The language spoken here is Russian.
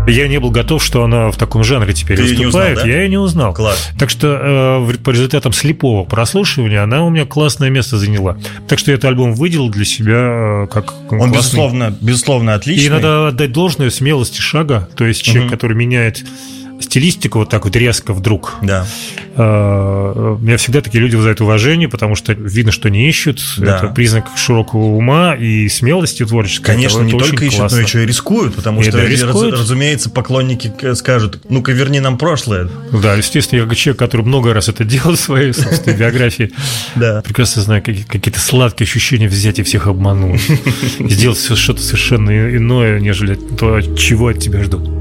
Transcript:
Я не был готов, что она в таком жанре теперь Ты выступает. не узнал, да? Я ее не узнал. Класс. Так что по результатам слепого прослушивания она у меня классное место заняла. Так что этот альбом выделил для себя как Он, классный. безусловно, отличный. И надо отдать должное смелости шага. То есть человек, который меняет стилистику вот так вот резко вдруг. Да. Меня всегда такие люди вызывают уважение, потому что видно, что не ищут. Да. Это признак широкого ума и смелости творческой. Конечно, это не очень только ищут, классно. но еще и рискуют, потому И что, да, рискуют. разумеется, поклонники скажут: ну-ка, верни нам прошлое. Да, естественно, я как человек, который много раз это делал в своей собственной биографии, Да. прекрасно знаю какие-то сладкие ощущения взять и всех обмануть. Сделать что-то совершенно иное, нежели то, чего от тебя ждут.